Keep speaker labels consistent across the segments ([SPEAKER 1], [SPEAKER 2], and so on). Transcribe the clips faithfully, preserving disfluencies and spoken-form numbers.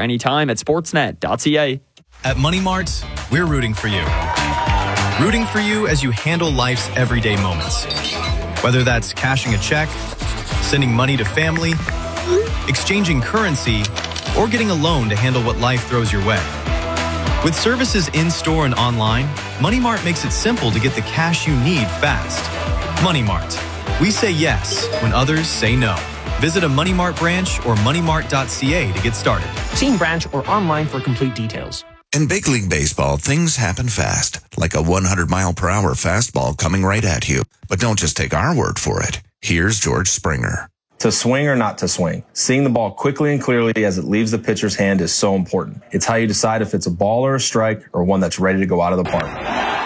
[SPEAKER 1] anytime at sportsnet dot c a.
[SPEAKER 2] At Money Mart, we're rooting for you. Rooting for you as you handle life's everyday moments. Whether that's cashing a check, sending money to family, exchanging currency, or getting a loan to handle what life throws your way. With services in-store and online, Money Mart makes it simple to get the cash you need fast. Money Mart. We say yes when others say no. Visit a Money Mart branch or money mart dot c a to get started.
[SPEAKER 3] See in branch or online for complete details.
[SPEAKER 4] In big league baseball, things happen fast, like a one hundred mile per hour fastball coming right at you. But don't just take our word for it. Here's George Springer.
[SPEAKER 5] To swing or not to swing, seeing the ball quickly and clearly as it leaves the pitcher's hand is so important. It's how you decide if it's a ball or a strike or one that's ready to go out of the park.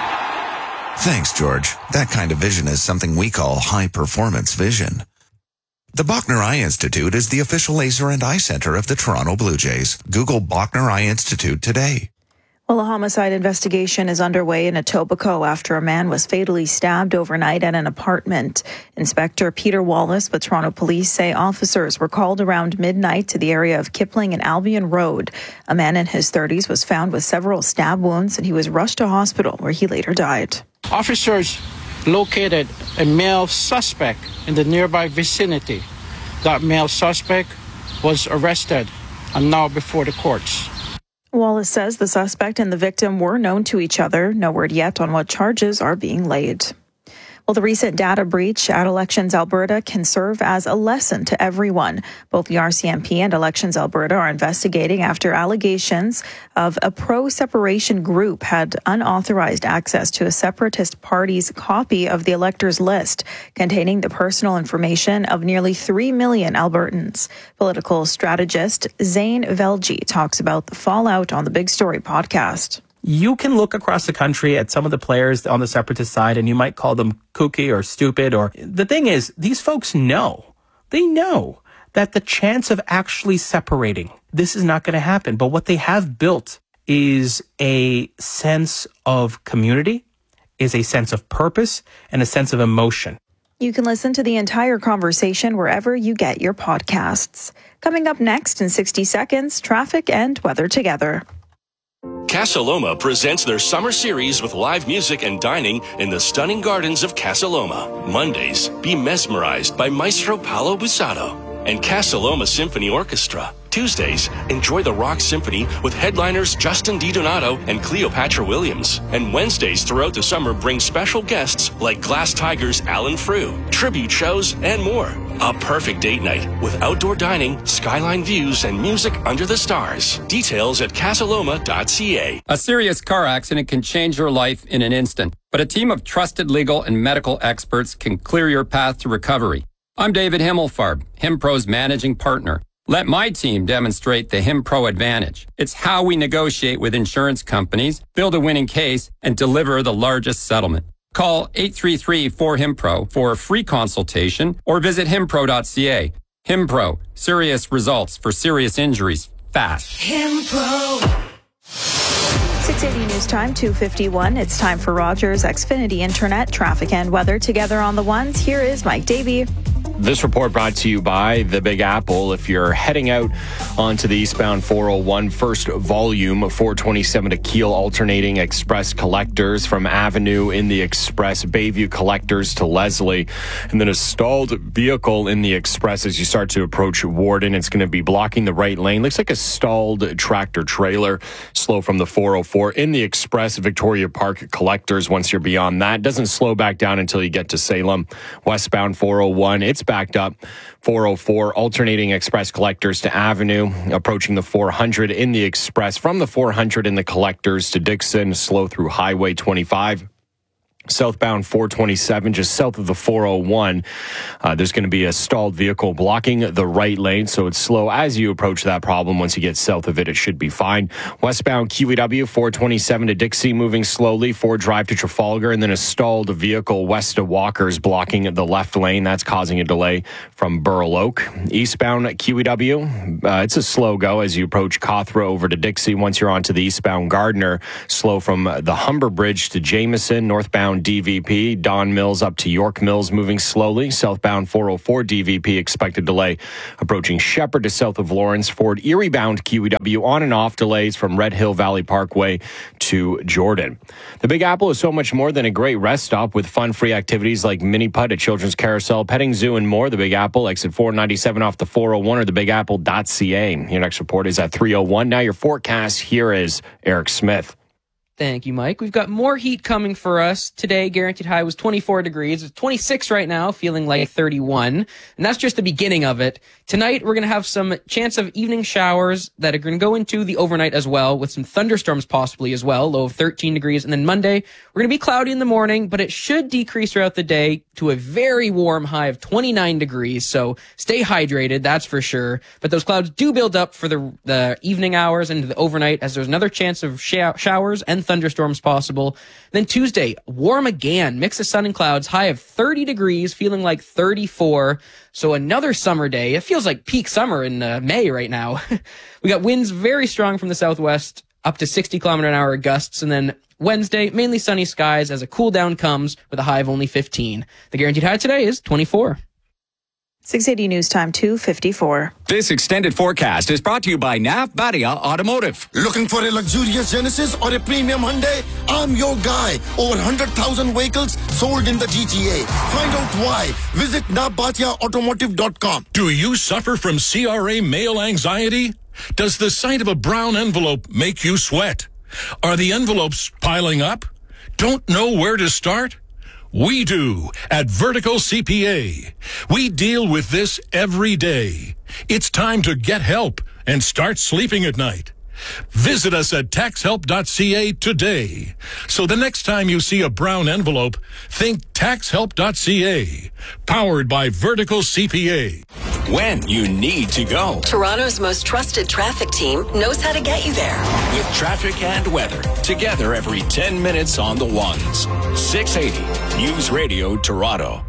[SPEAKER 4] Thanks, George. That kind of vision is something we call high-performance vision. The Bachner Eye Institute is the official laser and eye center of the Toronto Blue Jays. Google Bachner Eye Institute today.
[SPEAKER 6] Well, a homicide investigation is underway in Etobicoke after a man was fatally stabbed overnight at an apartment. Inspector Peter Wallace with Toronto Police say officers were called around midnight to the area of Kipling and Albion Road. A man in his thirties was found with several stab wounds and he was rushed to hospital where he later died.
[SPEAKER 7] Officers located a male suspect in the nearby vicinity. That male suspect was arrested and now before the courts.
[SPEAKER 6] Wallace says the suspect and the victim were known to each other. No word yet on what charges are being laid. Well, the recent data breach at Elections Alberta can serve as a lesson to everyone. Both the R C M P and Elections Alberta are investigating after allegations of a pro-separation group had unauthorized access to a separatist party's copy of the electors list containing the personal information of nearly three million Albertans. Political strategist Zane Velji talks about the fallout on the Big Story podcast.
[SPEAKER 3] You can look across the country at some of the players on the separatist side and you might call them kooky or stupid. Or the thing is, these folks know, they know that the chance of actually separating, this is not going to happen. But what they have built is a sense of community, is a sense of purpose, and a sense of emotion.
[SPEAKER 6] You can listen to the entire conversation wherever you get your podcasts. Coming up next in sixty seconds, traffic and weather together.
[SPEAKER 8] Casa Loma presents their summer series with live music and dining in the stunning gardens of Casa Loma. Mondays, be mesmerized by Maestro Paolo Busato and Casa Loma Symphony Orchestra. Tuesdays, enjoy the Rock Symphony with headliners Justin DiDonato and Cleopatra Williams. And Wednesdays throughout the summer bring special guests like Glass Tigers Alan Frew, tribute shows, and more. A perfect date night with outdoor dining, skyline views, and music under the stars. Details at casaloma dot c a.
[SPEAKER 9] A serious car accident can change your life in an instant, but a team of trusted legal and medical experts can clear your path to recovery. I'm David Himmelfarb, HimPro's managing partner. Let my team demonstrate the HimPro advantage. It's how we negotiate with insurance companies, build a winning case, and deliver the largest settlement. Call eight three three four HimPro for a free consultation or visit himpro dot c a. HimPro, serious results for serious injuries, fast.
[SPEAKER 6] HimPro. six eighty News Time, two fifty-one. It's time for Rogers Xfinity Internet, traffic and weather together on the ones. Here is Mike Davey.
[SPEAKER 10] This report brought to you by the Big Apple. If you're heading out onto the eastbound four oh one, first volume, four twenty-seven to Kiel, alternating express collectors from Avenue in the express, Bayview collectors to Leslie, and then a stalled vehicle in the express as you start to approach Warden. It's going to be blocking the right lane. Looks like a stalled tractor trailer, slow from the four oh four in the express, Victoria Park collectors. Once you're beyond that, doesn't slow back down until you get to Salem. Westbound four oh one, it's backed up. four oh four, alternating express collectors to Avenue, approaching the four hundred in the express. From the four hundred in the collectors to Dixon, slow through Highway twenty-five. Southbound four twenty-seven, just south of the four oh one. Uh, there's going to be a stalled vehicle blocking the right lane, so it's slow as you approach that problem. Once you get south of it, it should be fine. Westbound Q E W four twenty-seven to Dixie, moving slowly. Ford Drive to Trafalgar, and then a stalled vehicle west of Walkers blocking the left lane. That's causing a delay from Burl Oak. Eastbound Q E W, uh, it's a slow go as you approach Cawthra over to Dixie. Once you're onto the eastbound Gardner, slow from the Humber Bridge to Jameson. Northbound eastbound D V P. Don Mills up to York Mills moving slowly. Southbound four oh four D V P expected delay approaching Shepherd to south of Lawrence. Ford Erie bound Q E W on and off delays from Red Hill Valley Parkway to Jordan. The Big Apple is so much more than a great rest stop with fun-free activities like mini putt, a children's carousel, petting zoo, and more. The Big Apple, exit four ninety-seven off the four oh one or the big apple dot c a. Your next report is at three oh one. Now your forecast, here is Eric Smith.
[SPEAKER 11] Thank you, Mike. We've got more heat coming for us. Today, guaranteed high was twenty-four degrees. It's twenty-six right now, feeling like thirty-one. And that's just the beginning of it. Tonight, we're going to have some chance of evening showers that are going to go into the overnight as well, with some thunderstorms possibly as well, low of thirteen degrees. And then Monday, we're going to be cloudy in the morning, but it should decrease throughout the day to a very warm high of twenty-nine degrees. So stay hydrated, that's for sure. But those clouds do build up for the, the evening hours and the overnight, as there's another chance of sh- showers and thunderstorms possible. Then Tuesday, warm again, mix of sun and clouds, high of thirty degrees, feeling like thirty-four. So another summer day. It feels like peak summer in uh, May right now. We got winds very strong from the southwest, up to sixty kilometer an hour gusts. And then Wednesday, mainly sunny skies as a cool down comes with a high of only fifteen. The guaranteed high today is twenty-four.
[SPEAKER 6] six eighty News Time two fifty-four.
[SPEAKER 12] This extended forecast is brought to you by Nav Badia Automotive.
[SPEAKER 13] Looking for a luxurious Genesis or a premium Hyundai? I'm your guy. Over one hundred thousand vehicles sold in the G T A. Find out why. Visit nav badia automotive dot com.
[SPEAKER 14] Do you suffer from C R A mail anxiety? Does the sight of a brown envelope make you sweat? Are the envelopes piling up? Don't know where to start? We do at Vertical C P A. We deal with this every day. It's time to get help and start sleeping at night. Visit us at tax help dot c a today. So the next time you see a brown envelope, think tax help dot c a. Powered by Vertical C P A.
[SPEAKER 12] When you need to go.
[SPEAKER 15] Toronto's most trusted traffic team knows how to get you there.
[SPEAKER 12] With traffic and weather, together every ten minutes on the ones. six eighty News Radio Toronto.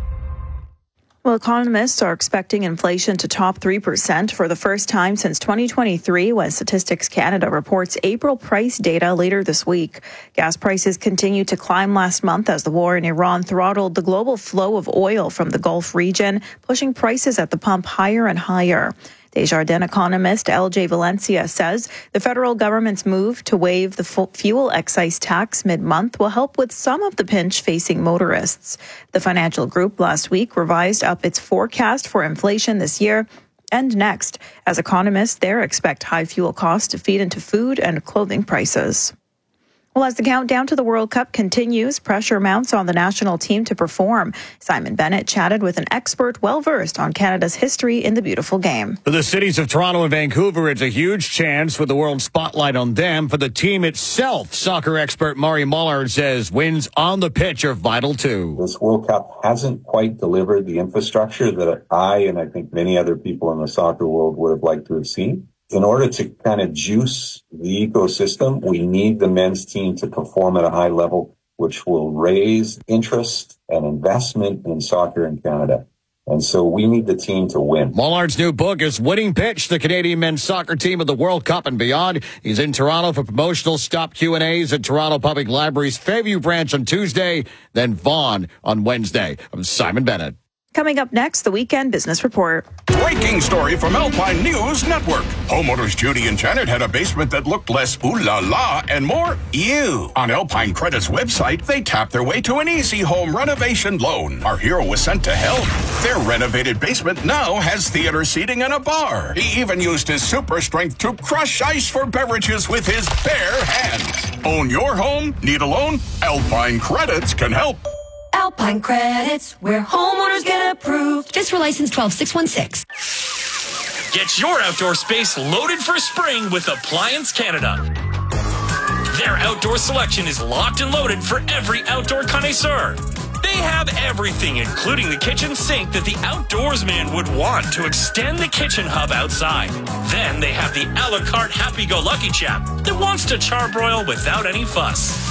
[SPEAKER 6] Well, economists are expecting inflation to top three percent for the first time since twenty twenty-three, when Statistics Canada reports April price data later this week. Gas prices continued to climb last month as the war in Iran throttled the global flow of oil from the Gulf region, pushing prices at the pump higher and higher. Desjardins economist L J Valencia says the federal government's move to waive the fuel excise tax mid-month will help with some of the pinch facing motorists. The financial group last week revised up its forecast for inflation this year and next, as economists there expect high fuel costs to feed into food and clothing prices. Well, as the countdown to the World Cup continues, pressure mounts on the national team to perform. Simon Bennett chatted with an expert well-versed on Canada's history in the beautiful game.
[SPEAKER 16] For the cities of Toronto and Vancouver, it's a huge chance with the world spotlight on them. For the team itself, soccer expert Maury Mullard says wins on the pitch are vital too.
[SPEAKER 17] This World Cup hasn't quite delivered the infrastructure that I and I think many other people in the soccer world would have liked to have seen. In order to kind of juice the ecosystem, we need the men's team to perform at a high level, which will raise interest and investment in soccer in Canada. And so we need the team to win.
[SPEAKER 16] Mullard's new book is Winning Pitch, the Canadian men's soccer team of the World Cup and beyond. He's in Toronto for promotional stop Q and A's at Toronto Public Library's Fairview branch on Tuesday, then Vaughan on Wednesday. I'm Simon Bennett.
[SPEAKER 6] Coming up next, the Weekend Business Report.
[SPEAKER 18] Breaking story from Alpine News Network. Homeowners Judy and Janet had a basement that looked less ooh la la and more ew. On Alpine Credit's website, they tapped their way to an easy home renovation loan. Our hero was sent to help. Their renovated basement now has theater seating and a bar. He even used his super strength to crush ice for beverages with his bare hands. Own your home? Need a loan? Alpine Credits can help.
[SPEAKER 19] Alpine Credits, where homeowners get approved. Just for license twelve six one six.
[SPEAKER 20] Get your outdoor space loaded for spring with Appliance Canada. Their outdoor selection is locked and loaded for every outdoor connoisseur. They have everything, including the kitchen sink that the outdoorsman would want to extend the kitchen hub outside. Then they have the a la carte happy-go-lucky chap that wants to charbroil without any fuss.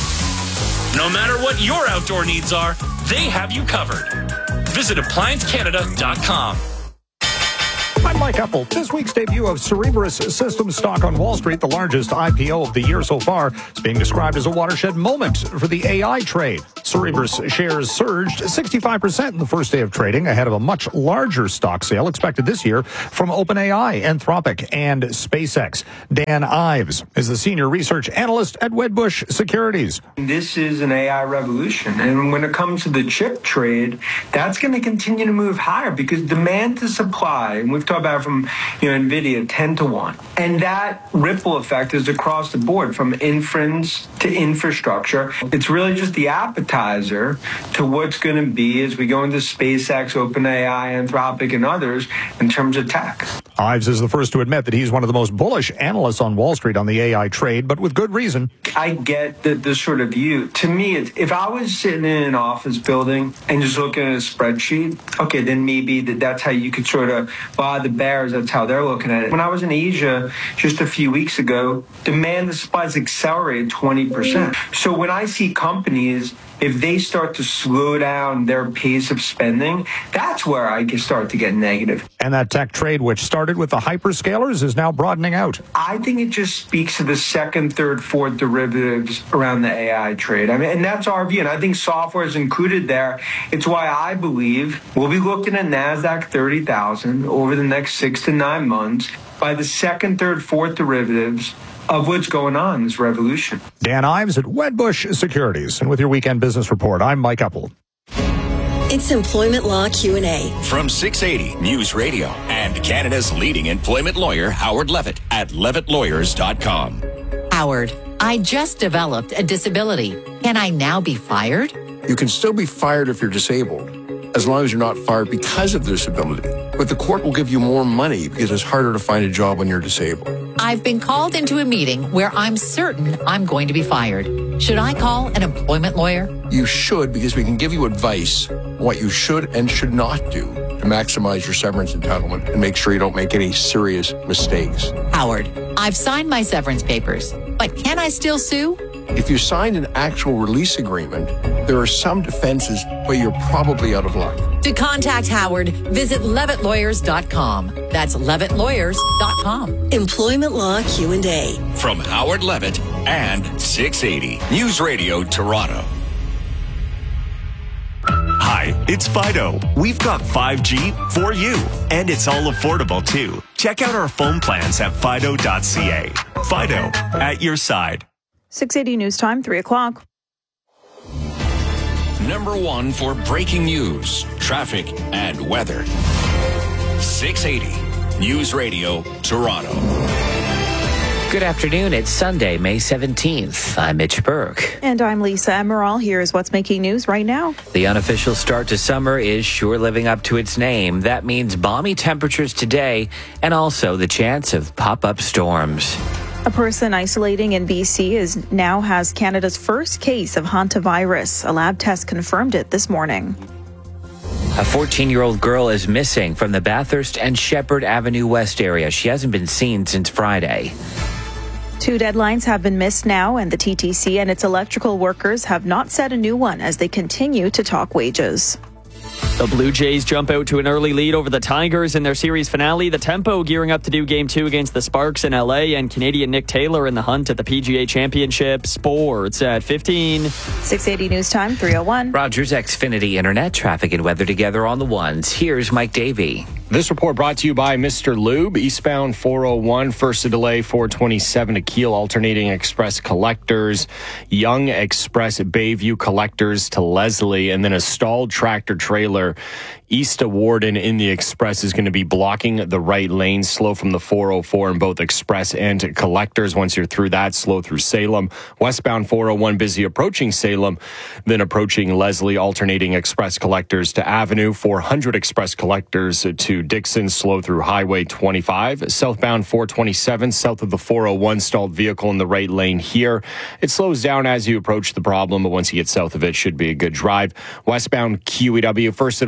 [SPEAKER 20] No matter what your outdoor needs are, they have you covered. Visit appliance canada dot com.
[SPEAKER 21] I'm Mike Epple. This week's debut of Cerberus Systems stock on Wall Street, the largest I P O of the year so far, is being described as a watershed moment for the A I trade. Cerberus shares surged sixty-five percent in the first day of trading, ahead of a much larger stock sale expected this year from OpenAI, Anthropic, and SpaceX. Dan Ives is the senior research analyst at Wedbush Securities.
[SPEAKER 22] This is an A I revolution, and when it comes to the chip trade, that's going to continue to move higher because demand to supply, and we've talked about from you know NVIDIA, ten to one, and that ripple effect is across the board from inference to infrastructure. It's really just the appetizer to what's going to be as we go into SpaceX, OpenAI, Anthropic, and others in terms of tech.
[SPEAKER 21] Ives is the first to admit that he's one of the most bullish analysts on Wall Street on the A I trade, but with good reason.
[SPEAKER 22] I get the, this sort of view. To me, it's, if I was sitting in an office building and just looking at a spreadsheet, okay, then maybe that, that's how you could sort of, well, the bears, that's how they're looking at it. When I was in Asia just a few weeks ago, demand to supply has accelerated twenty percent. So when I see companies, if they start to slow down their pace of spending, that's where I can start to get negative.
[SPEAKER 21] And that tech trade, which started with the hyperscalers, is now broadening out.
[SPEAKER 22] I think it just speaks to the second, third, fourth derivatives around the A I trade. I mean, and that's our view. And I think software is included there. It's why I believe we'll be looking at NASDAQ thirty thousand over the next six to nine months by the second, third, fourth derivatives of what's going on in this revolution.
[SPEAKER 21] Dan Ives at Wedbush Securities. And with your weekend business report, I'm Mike Epple.
[SPEAKER 15] It's Employment Law Q and A.
[SPEAKER 12] From six eighty News Radio and Canada's leading employment lawyer, Howard Levitt, at levitt lawyers dot com.
[SPEAKER 23] Howard, I just developed a disability. Can I now be fired?
[SPEAKER 24] You can still be fired if you're disabled, as long as you're not fired because of the disability. But the court will give you more money because it's harder to find a job when you're disabled.
[SPEAKER 23] I've been called into a meeting where I'm certain I'm going to be fired. Should I call an employment lawyer?
[SPEAKER 24] You should, because we can give you advice on what you should and should not do to maximize your severance entitlement and make sure you don't make any serious mistakes.
[SPEAKER 23] Howard, I've signed my severance papers, but can I still sue?
[SPEAKER 24] If you signed an actual release agreement, there are some defenses, but you're probably out of luck.
[SPEAKER 23] To contact Howard, visit levitt lawyers dot com. That's levitt lawyers dot com.
[SPEAKER 15] Employment Law Q and A.
[SPEAKER 12] From Howard Levitt and six eighty News Radio Toronto.
[SPEAKER 25] Hi, it's Fido. We've got five G for you, and it's all affordable too. Check out our phone plans at fido dot c a. Fido, at your side.
[SPEAKER 6] six eighty News Time, three o'clock.
[SPEAKER 12] Number one for breaking news, traffic, and weather. six eighty News Radio Toronto.
[SPEAKER 26] Good afternoon. It's Sunday, May seventeenth. I'm Mitch Burke.
[SPEAKER 6] And I'm Lisa Emerald. Here's what's making news right now.
[SPEAKER 26] The unofficial start to summer is sure living up to its name. That means balmy temperatures today and also the chance of pop-up storms.
[SPEAKER 6] A person isolating in B C is now has Canada's first case of hantavirus. A lab test confirmed it this morning.
[SPEAKER 26] A fourteen-year-old girl is missing from the Bathurst and Shepherd Avenue West area. She hasn't been seen since Friday.
[SPEAKER 6] Two deadlines have been missed now, and the T T C and its electrical workers have not set a new one as they continue to talk wages.
[SPEAKER 1] The Blue Jays jump out to an early lead over the Tigers in their series finale. The Tempo gearing up to do Game two against the Sparks in L A, and Canadian Nick Taylor in the hunt at the P G A Championship. Sports at fifteen.
[SPEAKER 6] six eighty News Time, three oh one.
[SPEAKER 26] Rogers Xfinity Internet, traffic and weather together on the ones. Here's Mike Davey.
[SPEAKER 10] This report brought to you by Mister Lube. Eastbound four oh one, first a delay, four twenty-seven to Kiel, alternating express collectors. Young Express Bayview collectors to Leslie, and then a stalled tractor trailer east of Warden in the express is going to be blocking the right lane. Slow from the four oh four in both express and collectors. Once you're through that, slow through Salem. Westbound four oh one busy approaching Salem, then approaching Leslie, alternating express collectors to Avenue. four hundred express collectors to Dixon, slow through Highway twenty-five. Southbound four twenty-seven, south of the four oh one, stalled vehicle in the right lane here. It slows down as you approach the problem, but once you get south of it, should be a good drive. Westbound Q E W, first a delay, west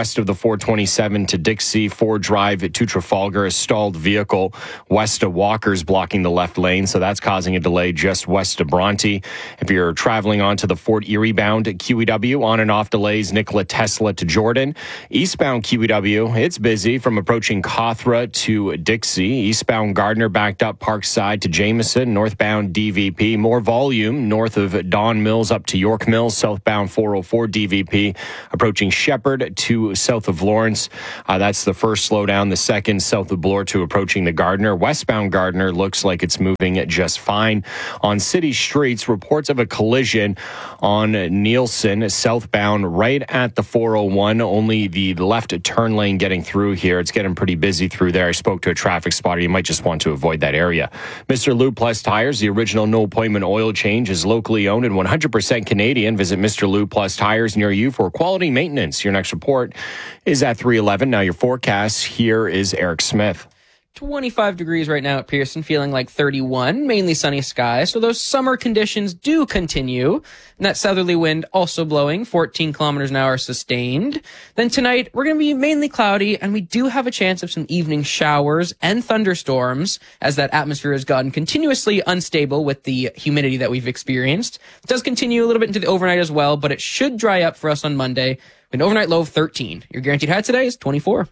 [SPEAKER 10] west of the four twenty-seven to Dixie, Ford Drive to Trafalgar, a stalled vehicle west of Walker's blocking the left lane, so that's causing a delay just west of Bronte. If you're traveling onto the Fort Erie bound at Q E W, on and off delays Nikola Tesla to Jordan. Eastbound Q E W, it's busy from approaching Cawthra to Dixie. Eastbound Gardner backed up Parkside to Jameson. Northbound D V P, more volume north of Don Mills up to York Mills. Southbound four oh four D V P approaching Shepherd to south of Lawrence. Uh, that's the first slowdown. The second south of Bloor to approaching the Gardner. Westbound Gardner looks like it's moving just fine. On city streets, reports of a collision on Nielsen southbound right at the four oh one. Only the left turn lane getting through here. It's getting pretty busy through there. I spoke to a traffic spotter. You might just want to avoid that area. Mister Lube Plus Tires, the original no appointment oil change, is locally owned and one hundred percent Canadian. Visit Mister Lube Plus Tires near you for quality maintenance. Your next report is at three eleven. Now your forecast. Here is Eric Smith.
[SPEAKER 11] twenty-five degrees right now at Pearson, feeling like thirty-one, mainly sunny skies. So those summer conditions do continue. And that southerly wind also blowing, fourteen kilometers an hour sustained. Then tonight, we're going to be mainly cloudy, and we do have a chance of some evening showers and thunderstorms as that atmosphere has gotten continuously unstable with the humidity that we've experienced. It does continue a little bit into the overnight as well, but it should dry up for us on Monday. An overnight low of thirteen. Your guaranteed high today is twenty-four.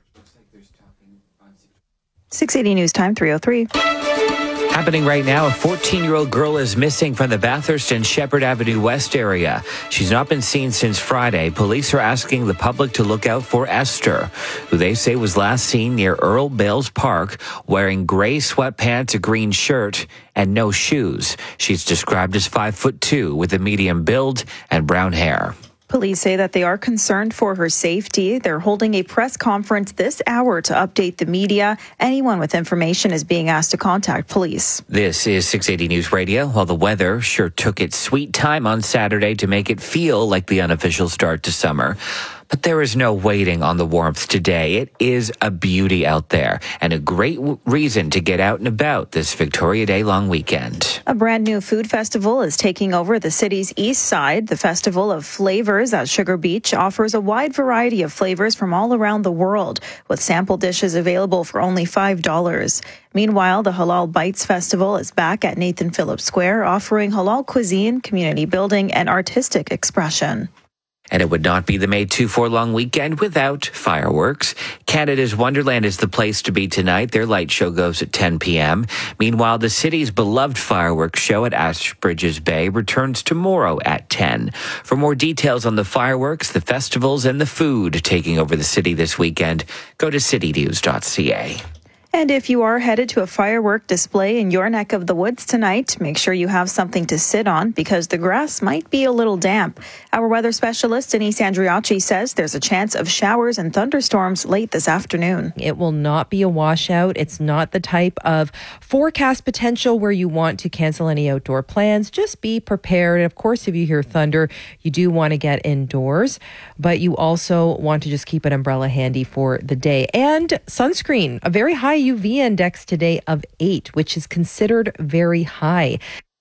[SPEAKER 6] six eighty News Time, three oh three.
[SPEAKER 26] Happening right now, a fourteen-year-old girl is missing from the Bathurst and Shepherd Avenue West area. She's not been seen since Friday. Police are asking the public to look out for Esther, who they say was last seen near Earl Bales Park wearing gray sweatpants, a green shirt, and no shoes. She's described as five foot two with a medium build and brown hair.
[SPEAKER 6] Police say that they are concerned for her safety. They're holding a press conference this hour to update the media. Anyone with information is being asked to contact police.
[SPEAKER 26] This is six eighty News Radio. While the weather sure took its sweet time on Saturday to make it feel like the unofficial start to summer. But there is no waiting on the warmth today. It is a beauty out there and a great w- reason to get out and about this Victoria Day long weekend.
[SPEAKER 6] A brand new food festival is taking over the city's east side. The Festival of Flavors at Sugar Beach offers a wide variety of flavors from all around the world, with sample dishes available for only five dollars. Meanwhile, the Halal Bites Festival is back at Nathan Phillips Square, offering halal cuisine, community building, and artistic expression.
[SPEAKER 26] And it would not be the May two four long weekend without fireworks. Canada's Wonderland is the place to be tonight. Their light show goes at ten p.m. Meanwhile, the city's beloved fireworks show at Ashbridges Bay returns tomorrow at ten. For more details on the fireworks, the festivals, and the food taking over the city this weekend, go to city news dot c a.
[SPEAKER 6] And if you are headed to a firework display in your neck of the woods tonight, make sure you have something to sit on because the grass might be a little damp. Our weather specialist, Denise Andriacci, says there's a chance of showers and thunderstorms late this afternoon.
[SPEAKER 2] It will not be a washout. It's not the type of forecast potential where you want to cancel any outdoor plans. Just be prepared. Of course, if you hear thunder, you do want to get indoors, but you also want to just keep an umbrella handy for the day. And sunscreen, a very high U V index today of eight, which is considered very high.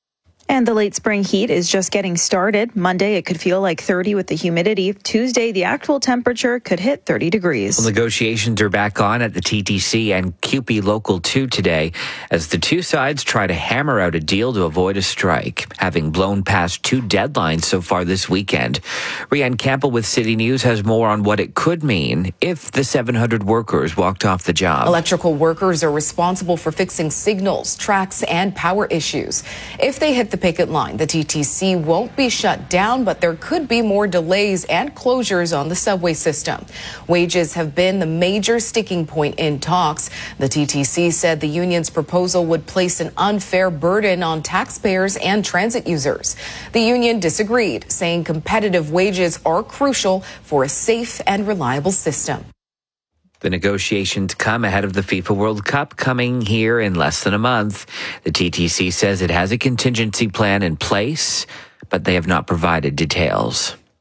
[SPEAKER 6] And the late spring heat is just getting started. Monday, it could feel like thirty with the humidity. Tuesday, the actual temperature could hit thirty degrees.
[SPEAKER 26] Well, negotiations are back on at the T T C and C U P E Local two today as the two sides try to hammer out a deal to avoid a strike, having blown past two deadlines so far this weekend. Rianne Campbell with City News has more on what it could mean if the seven hundred workers walked off the job.
[SPEAKER 3] Electrical workers are responsible for fixing signals, tracks, and power issues. If they hit the picket line, the T T C won't be shut down, but there could be more delays and closures on the subway system. Wages have been the major sticking point in talks. The T T C said the union's proposal would place an unfair burden on taxpayers and transit users. The union disagreed, saying competitive wages are crucial for a safe and reliable system.
[SPEAKER 26] The negotiations come ahead of the FIFA World Cup coming here in less than a month. The T T C says it has a contingency plan in place, but they have not provided details.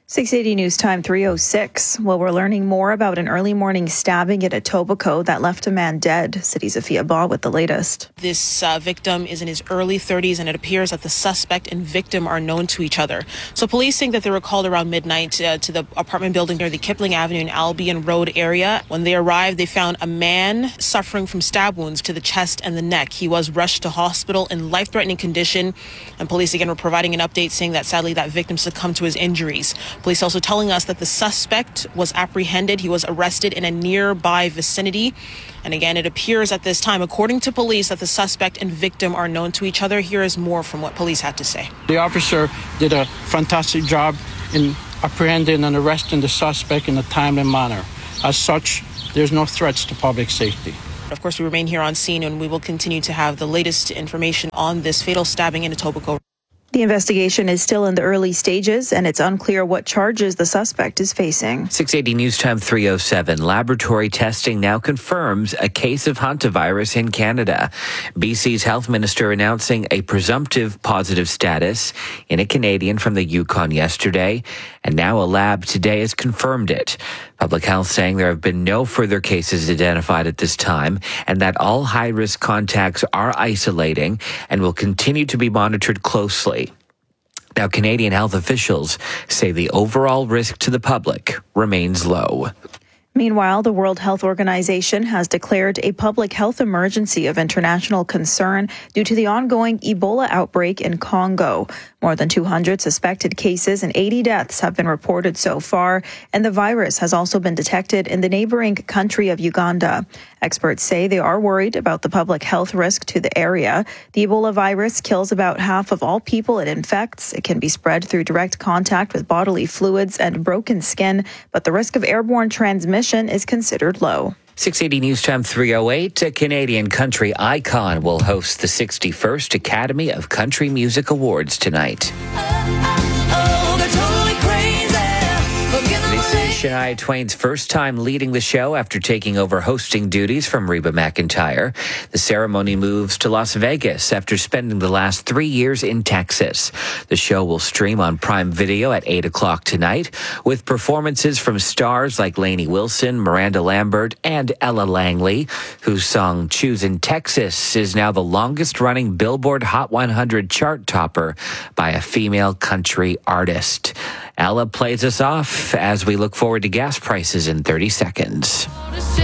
[SPEAKER 6] six eighty News Time three oh six. Well, we're learning more about an early morning stabbing at Etobicoke that left a man dead. City's Afia Ba with the latest.
[SPEAKER 4] This uh, victim is in his early thirties, and it appears that the suspect and victim are known to each other. So police think that they were called around midnight uh, to the apartment building near the Kipling Avenue and Albion Road area. When they arrived, they found a man suffering from stab wounds to the chest and the neck. He was rushed to hospital in life-threatening condition, and police again were providing an update saying that sadly that victim succumbed to his injuries. Police also telling us that the suspect was apprehended. He was arrested in a nearby vicinity. And again, it appears at this time, according to police, that the suspect and victim are known to each other. Here is more from what police had to say.
[SPEAKER 5] The officer did a fantastic job in apprehending and arresting the suspect in a timely manner. As such, there's no threats to public safety.
[SPEAKER 4] Of course, we remain here on scene, and we will continue to have the latest information on this fatal stabbing in Etobicoke.
[SPEAKER 6] The investigation is still in the early stages, and it's unclear what charges the suspect is facing.
[SPEAKER 26] six eighty News Time three oh seven. Laboratory testing now confirms a case of hantavirus in Canada. B C's health minister announcing a presumptive positive status in a Canadian from the Yukon yesterday, and now a lab today has confirmed it. Public Health saying there have been no further cases identified at this time, and that all high-risk contacts are isolating and will continue to be monitored closely. Now, Canadian health officials say the overall risk to the public remains low.
[SPEAKER 6] Meanwhile, the World Health Organization has declared a public health emergency of international concern due to the ongoing Ebola outbreak in Congo. More than two hundred suspected cases and eighty deaths have been reported so far, and the virus has also been detected in the neighboring country of Uganda. Experts say they are worried about the public health risk to the area. The Ebola virus kills about half of all people it infects. It can be spread through direct contact with bodily fluids and broken skin, but the risk of airborne transmission is considered low.
[SPEAKER 26] six eighty News Time three oh eight. A Canadian country icon will host the sixty-first Academy of Country Music Awards tonight. This is Shania Twain's first time leading the show after taking over hosting duties from Reba McEntire. The ceremony moves to Las Vegas after spending the last three years in Texas. The show will stream on Prime Video at eight o'clock tonight, with performances from stars like Lainey Wilson, Miranda Lambert, and Ella Langley, whose song Choosing Texas is now the longest-running Billboard Hot one hundred chart topper by a female country artist. Ella plays us off as we look forward to gas prices in thirty seconds.